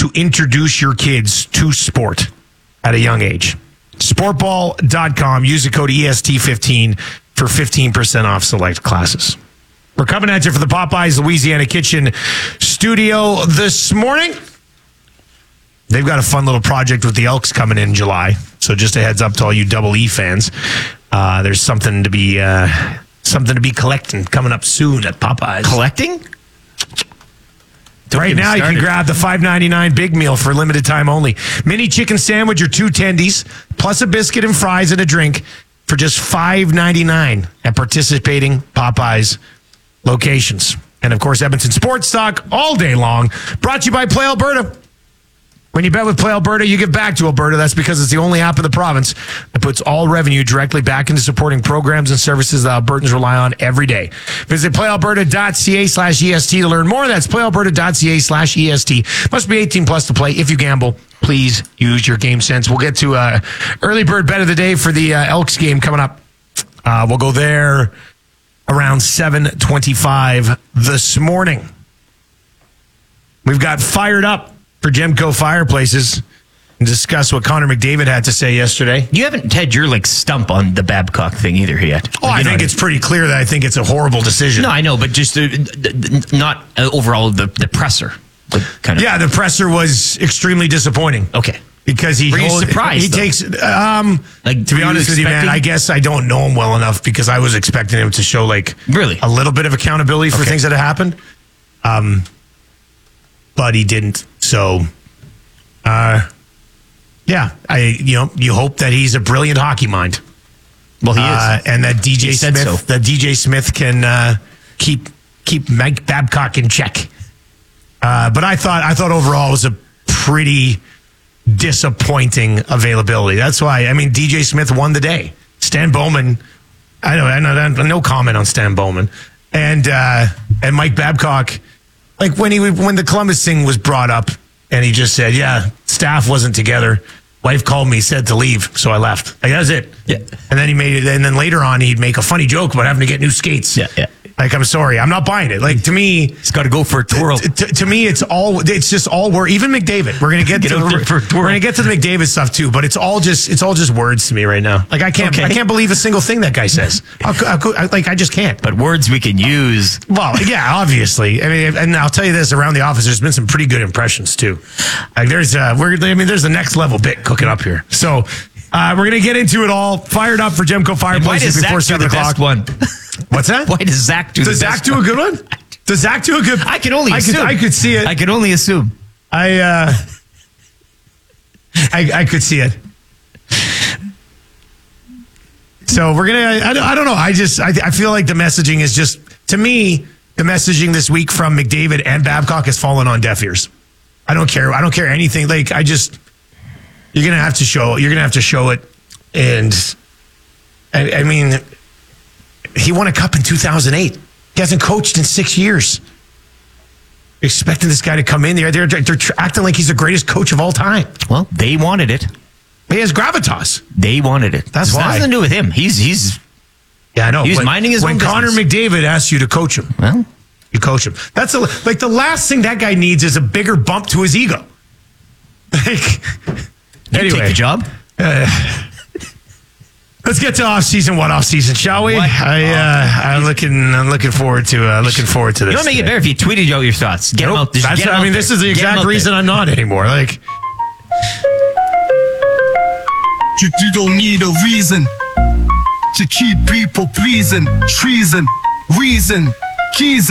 to introduce your kids to sport at a young age. Sportball.com. Use the code EST15 for 15% off select classes. We're coming at you for the Popeyes Louisiana Kitchen studio this morning. They've got a fun little project with the Elks coming in July. So just a heads up to all you Double E fans. There's something to be collecting coming up soon at Popeyes. Collecting? Right now, you can grab the $5.99 big meal for limited time only. Mini chicken sandwich or 2 tendies, plus a biscuit and fries and a drink for just $5.99 at participating Popeyes locations. And, of course, Edmonton Sports Talk all day long. Brought to you by Play Alberta. When you bet with Play Alberta, you give back to Alberta. That's because it's the only app in the province that puts all revenue directly back into supporting programs and services that Albertans rely on every day. Visit playalberta.ca/EST to learn more. That's playalberta.ca/EST. Must be 18 plus to play. If you gamble, please use your game sense. We'll get to early bird bet of the day for the Elks game coming up. We'll go there around 7:25 this morning. We've got Fired Up for Gemco Fireplaces and discuss what Connor McDavid had to say yesterday. You haven't had your stump on the Babcock thing either yet. Oh, I think it's pretty clear that I think it's a horrible decision. No, I know, but just not overall the presser. The presser was extremely disappointing. Okay. Because Were you surprised? He takes, to be honest with you, man, I guess I don't know him well enough because I was expecting him to show really a little bit of accountability for things that have happened. But he didn't. So, you hope that he's a brilliant hockey mind. Well, he is, and that DJ Smith can keep Mike Babcock in check. But I thought overall it was a pretty disappointing availability. That's why DJ Smith won the day. Stan Bowman, I know, no comment on Stan Bowman, and Mike Babcock. When the Columbus thing was brought up, and he just said, "Yeah, staff wasn't together. Wife called me, said to leave, so I left." That was it. Yeah. And then he made it. And then later on, he'd make a funny joke about having to get new skates. Yeah. I'm sorry, I'm not buying it. To me, he's got to go for a twirl. To me, it's just all word. Even McDavid. We're gonna get to the McDavid stuff too, but it's all just words to me right now. I can't believe a single thing that guy says. I just can't. But words we can use. Well, yeah, obviously. And I'll tell you this: around the office, there's been some pretty good impressions too. There's the next level bit cooking up here. So we're gonna get into it all. Fired up for Gemco Fireplaces before 7 o'clock. One. What's that? Why does Zach do? Does Zach do a good one? Does Zach do a good? I can only assume. I could see it. I can only assume. I could see it. So we're gonna. I don't know. I feel like the messaging is just, to me, the messaging this week from McDavid and Babcock has fallen on deaf ears. I don't care. I don't care anything. You're gonna have to show. You're gonna have to show it. And I mean, he won a cup in 2008. He hasn't coached in 6 years. Expecting this guy to come in there. They're acting like he's the greatest coach of all time. Well, they wanted it. He has gravitas. They wanted it. That's why. Nothing to do with him. He's yeah, I know. He's minding his own business. When Connor McDavid asks you to coach him, well, you coach him. That's the last thing that guy needs is a bigger bump to his ego. Anyway, take the job. Let's get to off season, shall we? I'm looking forward to this. You don't make it better if you tweeted out your thoughts. Get them out. This is the exact reason I'm not anymore. You don't need a reason to keep people pleasing, treason, reason, keys.